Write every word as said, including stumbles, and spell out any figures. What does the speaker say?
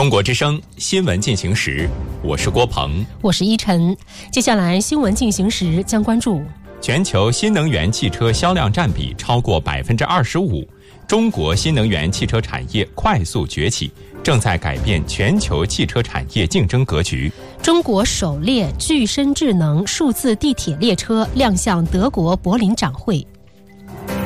中国之声新闻进行时，我是郭鹏， 我是依晨。接下来新闻进行时将关注： 全球新能源汽车销量占比超过百分之二十五，中国新能源汽车产业快速崛起，正在改变全球汽车产业竞争格局。 中国首列具身智能数字地铁列车亮相德国柏林展会。